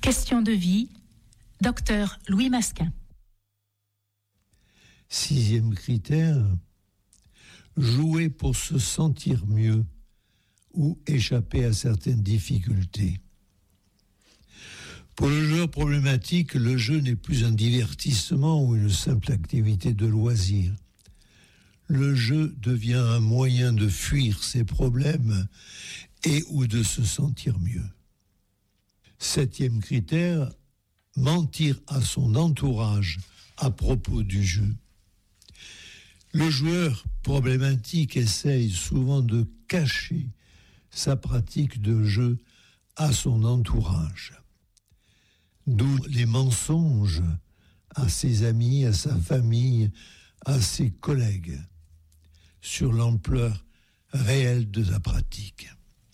Question de vie, Dr Louis Masquin. 6e critère, jouer pour se sentir mieux ou échapper à certaines difficultés. Pour le joueur problématique, le jeu n'est plus un divertissement ou une simple activité de loisir. Le jeu devient un moyen de fuir ses problèmes et ou de se sentir mieux. 7e critère, mentir à son entourage à propos du jeu. Le joueur problématique essaye souvent de cacher sa pratique de jeu à son entourage. D'où les mensonges à ses amis, à sa famille, à ses collègues sur l'ampleur réelle de la pratique.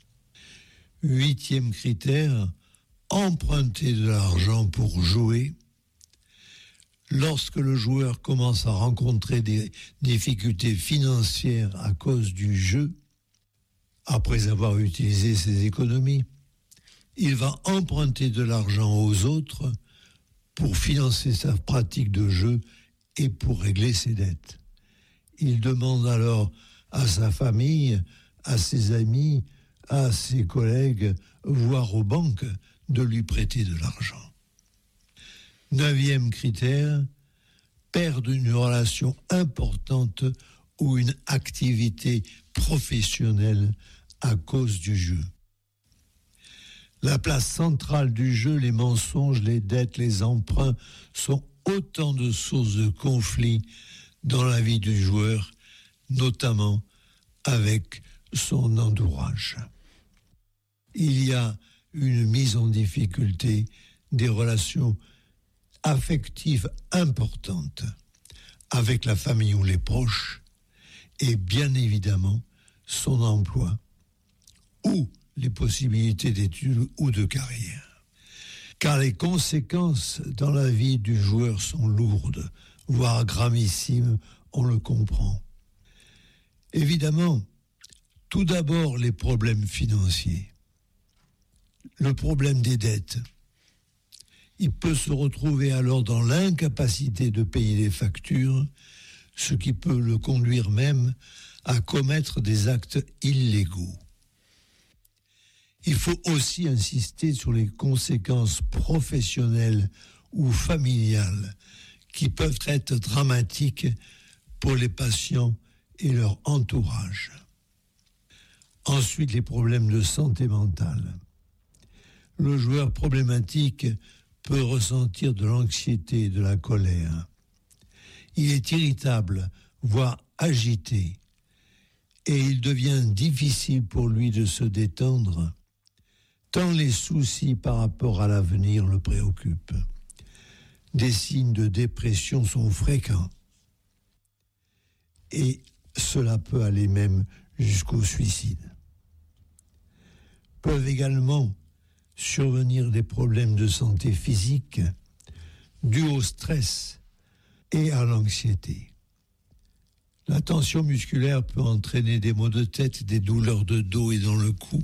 8e critère, emprunter de l'argent pour jouer. Lorsque le joueur commence à rencontrer des difficultés financières à cause du jeu, après avoir utilisé ses économies, il va emprunter de l'argent aux autres pour financer sa pratique de jeu et pour régler ses dettes. Il demande alors à sa famille, à ses amis, à ses collègues, voire aux banques, de lui prêter de l'argent. 9e critère, perdre une relation importante ou une activité professionnelle à cause du jeu. La place centrale du jeu, les mensonges, les dettes, les emprunts sont autant de sources de conflits dans la vie du joueur, notamment avec son entourage. Il y a une mise en difficulté des relations affectives importantes avec la famille ou les proches et bien évidemment son emploi ou les possibilités d'études ou de carrière. Car les conséquences dans la vie du joueur sont lourdes, voire gravissimes, on le comprend. Évidemment, tout d'abord les problèmes financiers. Le problème des dettes. Il peut se retrouver alors dans l'incapacité de payer les factures, ce qui peut le conduire même à commettre des actes illégaux. Il faut aussi insister sur les conséquences professionnelles ou familiales qui peuvent être dramatiques pour les patients et leur entourage. Ensuite, les problèmes de santé mentale. Le joueur problématique peut ressentir de l'anxiété et de la colère. Il est irritable, voire agité, et il devient difficile pour lui de se détendre, tant les soucis par rapport à l'avenir le préoccupent. Des signes de dépression sont fréquents, et cela peut aller même jusqu'au suicide. Peuvent également survenir des problèmes de santé physique dus au stress et à l'anxiété. La tension musculaire peut entraîner des maux de tête, des douleurs de dos et dans le cou,